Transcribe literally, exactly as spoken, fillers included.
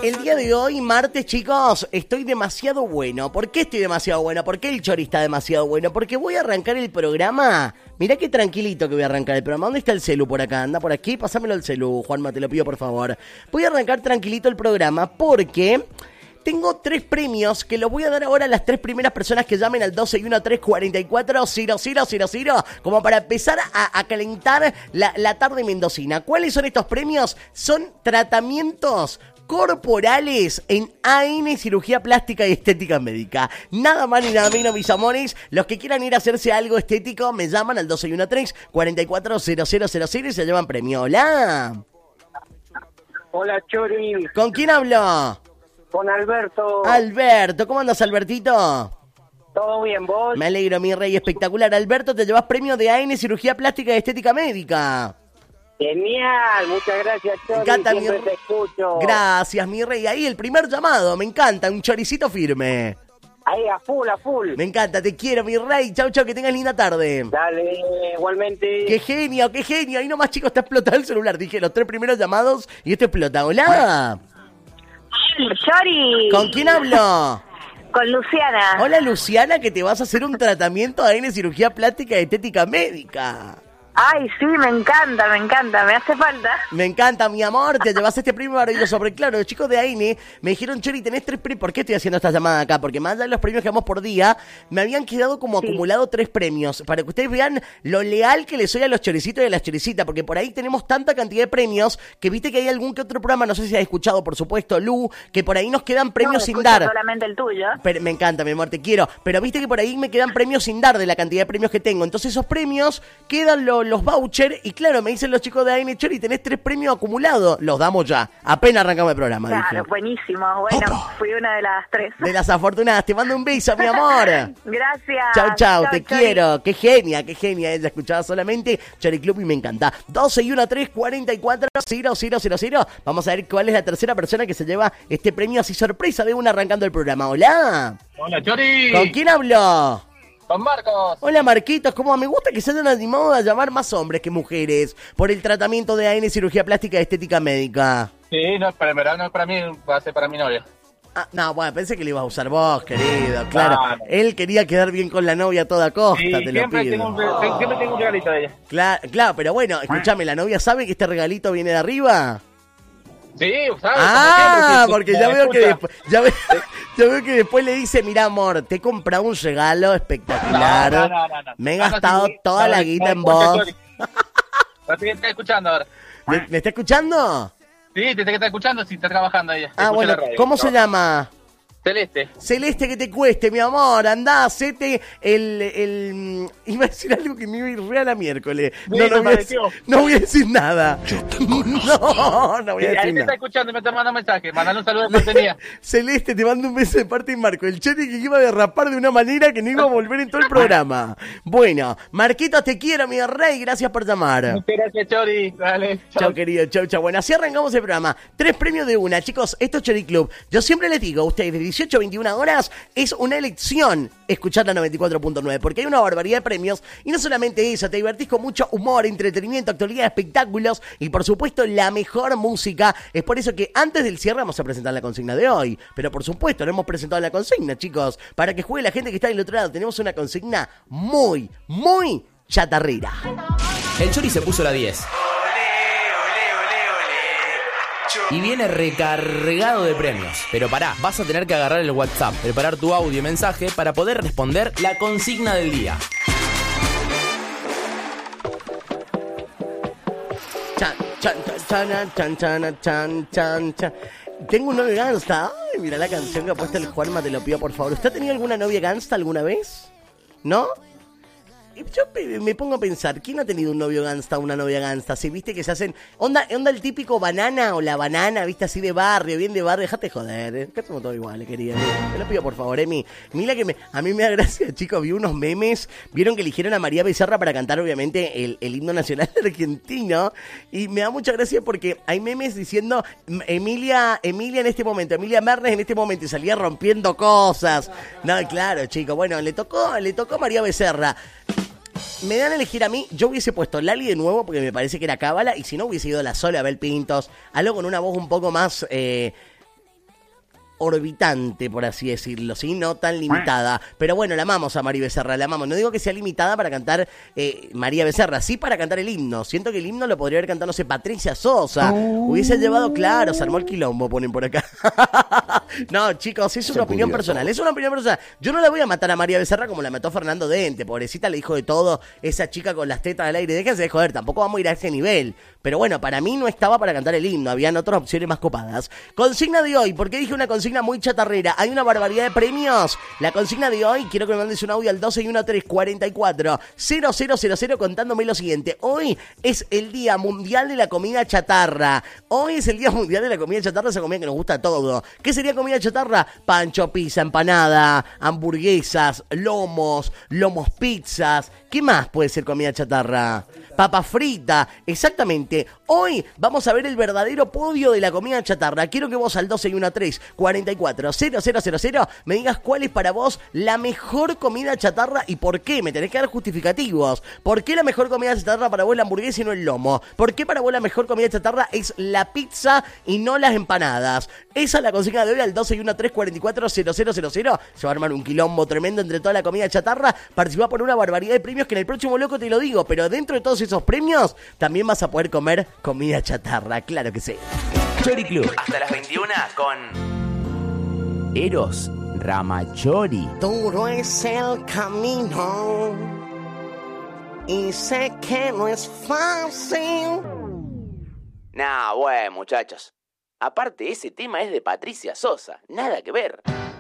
El día de hoy, martes, chicos, estoy demasiado bueno. ¿Por qué estoy demasiado bueno? ¿Por qué el Chori está demasiado bueno? Porque voy a arrancar el programa. Mirá qué tranquilito que voy a arrancar el programa. ¿Dónde está el celu por acá? Anda por aquí, pásamelo el celu, Juanma, te lo pido por favor. Voy a arrancar tranquilito el programa porque tengo tres premios que los voy a dar ahora a las tres primeras personas que llamen al doce y uno tres cuarenta y cuatro cero cero cero cero como para empezar a, a calentar la, la tarde mendocina. ¿Cuáles son estos premios? Son tratamientos corporales en A N Cirugía Plástica y Estética Médica. Nada más ni nada menos, mis amores. Los que quieran ir a hacerse algo estético me llaman al doce y uno tres cuarenta y cuatro cero cero cero cero y se llevan premio. Hola. Hola, Chori. ¿Con quién hablo? Con Alberto. Alberto, ¿cómo andas, Albertito? ¿Todo bien, vos? Me alegro, mi rey, espectacular. Alberto, te llevas premio de A N Cirugía Plástica y Estética Médica. Genial, muchas gracias, Chori. Me encanta, siempre mi... te escucho. Gracias, mi rey. Ahí el primer llamado, me encanta, un choricito firme. Ahí, a full, a full. Me encanta, te quiero, mi rey. Chau, chau, que tengas linda tarde. Dale, igualmente. Qué genio, qué genio. Ahí nomás, chicos, está explotado el celular. Dije los tres primeros llamados y esto explota. Hola. Chori. ¿Con quién hablo? Con Luciana. Hola, Luciana, que te vas a hacer un tratamiento de A N Cirugía Plástica y Estética Médica. Ay, sí, me encanta, me encanta, me hace falta. Me encanta, mi amor, te llevaste este premio maravilloso. Porque claro, los chicos de A N me dijeron, Chori, tenés tres premios. ¿Por qué estoy haciendo esta llamada acá? Porque más allá de los premios que damos por día, me habían quedado como sí. acumulado tres premios. Para que ustedes vean lo leal que les soy a los choricitos y a las choricitas. Porque por ahí tenemos tanta cantidad de premios que viste que hay algún que otro programa, no sé si has escuchado, por supuesto, Lu, que por ahí nos quedan premios no, sin dar. Solamente el tuyo. Pero, me encanta, mi amor, te quiero. Pero viste que por ahí me quedan premios sin dar de la cantidad de premios que tengo. Entonces esos premios quedan lo, los vouchers. Y claro, me dicen los chicos de A N Chori, tenés tres premios acumulados. Los damos ya. Apenas arrancamos el programa. Claro, dije. buenísimo. Bueno, Opa. Fui una de las tres. De las afortunadas. Te mando un beso, mi amor. Gracias. Chau, chau, chau te Chori. quiero. Qué genia, qué genia. Ella escuchaba solamente Chori Club y me encanta. doce y uno tres cuarenta y cuatro cero cero cero cero. Vamos a ver cuál es la tercera persona que se lleva este premio así sorpresa de una arrancando el programa. Hola. Hola, Chori. ¿Con quién hablo? Con Marcos. Hola, Marquitos, ¿cómo? Me gusta que se hayan animado a llamar más hombres que mujeres por el tratamiento de A N Cirugía Plástica y Estética Médica. Sí, no es para, en verdad no es para mí, va a ser para mi novia. Ah, no, bueno, pensé que le ibas a usar vos, querido, claro. Ah, no. Él quería quedar bien con la novia a toda costa, Sí, te lo siempre pido. tengo, un, siempre tengo un regalito de ella. Claro, claro, pero bueno, escúchame, ¿la novia sabe que este regalito viene de arriba? Sí, ¿sabes? Ah, Como porque siempre, sí, ya me veo que escucha. después, ya veo, ya veo que después le dice, mira amor, te he comprado un regalo espectacular. No, no, no, no. Me he Ahora gastado sí, toda no, la no, guita no, en escucha, vos. Chori. Parece que está escuchando ahora. ¿Me, me está escuchando? Sí, te que está escuchando, sí, está trabajando ella. Ah, Escucha bueno, la radio. ¿cómo No. se llama? Celeste. Celeste, que te cueste, mi amor, andá, hacete el, el... Iba a decir algo que me iba a ir re a la miércoles. Sí, No, no me voy, a, pareció. no voy a decir nada. No, no voy Sí, a ahí decir te está nada. escuchando y me está mandando un mensaje. Mandale un saludo de parte mía. Celeste, te mando un beso de parte de Marco. El Chori que iba a derrapar de una manera que no iba a volver en todo el programa. Bueno, Marquitos, te quiero, mi rey. Gracias por llamar. Muchas gracias, Chori. Dale. Chau, querido, chau, chau. Bueno, así arrancamos el programa. Tres premios de una, chicos. Esto es Chori Club. Yo siempre les digo a ustedes, de dieciocho a veintiuna horas, es una elección escuchar la noventa y cuatro punto nueve, porque hay una barbaridad de premios. Y no solamente eso, te divertís con mucho humor, entretenimiento, actualidad, espectáculos y, por supuesto, la mejor música. Es por eso que antes del cierre vamos a presentar la consigna de hoy. Pero, por supuesto, no hemos presentado la consigna, chicos. Para que juegue la gente que está del otro lado, tenemos una consigna muy, muy chatarrera. El Chori se puso la diez. Y viene recargado de premios. Pero pará, vas a tener que agarrar el WhatsApp, preparar tu audio y mensaje para poder responder la consigna del día. Chan, chan, chan, chan, chan, chan, chan, chan. Tengo un novio gangsta. Ay, mira la canción que ha puesto el Juanma, te lo pido por favor. ¿Usted ha tenido alguna novia gangsta alguna vez? ¿No? Yo me pongo a pensar, ¿quién ha tenido un novio gangsta o una novia gangsta? Si viste que se hacen, onda, onda el típico banana o la banana, viste, así de barrio, bien de barrio, déjate joder, ¿eh? Acá somos todos iguales, querida. Te lo pido por favor, Emi. Mira que me, a mí me da gracia, chicos, vi unos memes, vieron que eligieron a María Becerra para cantar, obviamente, el, el himno nacional argentino, y me da mucha gracia porque hay memes diciendo, Emilia, Emilia en este momento, Emilia Mernes en este momento, y salía rompiendo cosas. No, claro, chicos, bueno, le tocó, le tocó a María Becerra. Me dan a elegir a mí, yo hubiese puesto Lali de nuevo porque me parece que era cábala, y si no hubiese ido La Sole, Abel Pintos, algo con una voz un poco más, eh, orbitante, por así decirlo, ¿sí? No tan limitada. Pero bueno, la amamos a María Becerra, la amamos. No digo que sea limitada para cantar eh, María Becerra, sí para cantar el himno. Siento que el himno lo podría haber cantado, no sé, Patricia Sosa. Hubiese llevado, claro, se armó el quilombo, ponen por acá. No, chicos, es una opinión personal, es una opinión personal. Yo no la voy a matar a María Becerra como la mató Fernando Dente, pobrecita, le dijo de todo, esa chica con las tetas al aire. Déjense de joder, tampoco vamos a ir a ese nivel. Pero bueno, para mí no estaba para cantar el himno, habían otras opciones más copadas. Consigna de hoy, ¿por qué dije una consigna muy chatarrera? Hay una barbaridad de premios. La consigna de hoy, quiero que me mandes un audio al doce y trece cuarenta y cuatro cero cero cero cero contándome lo siguiente. Hoy es el Día Mundial de la Comida Chatarra. Hoy es el Día Mundial de la Comida Chatarra, esa comida que nos gusta a todo. ¿Qué sería comida chatarra? Pancho, pizza, empanada, hamburguesas, lomos, lomos pizzas. ¿Qué más puede ser comida chatarra? Papa frita, exactamente. Hoy vamos a ver el verdadero podio de la comida chatarra. Quiero que vos al doce y trece cuarenta y cuatro cero cero cero cero me digas cuál es para vos la mejor comida chatarra y por qué. Me tenés que dar justificativos. ¿Por qué la mejor comida chatarra para vos es la hamburguesa y no el lomo? ¿Por qué para vos la mejor comida chatarra es la pizza y no las empanadas? Esa es la consigna de hoy al doce y trece cuarenta y cuatro cero cero cero cero. Se va a armar un quilombo tremendo entre toda la comida chatarra. Participá por una barbaridad de premios que en el próximo loco te lo digo, pero dentro de todos esos premios también vas a poder comer comida chatarra, claro que sí. Chori Club, hasta las veintiuna con Eros Ramachori. Duro es el camino y sé que no es fácil. Nah, bueno, muchachos. Aparte, ese tema es de Patricia Sosa. Nada que ver.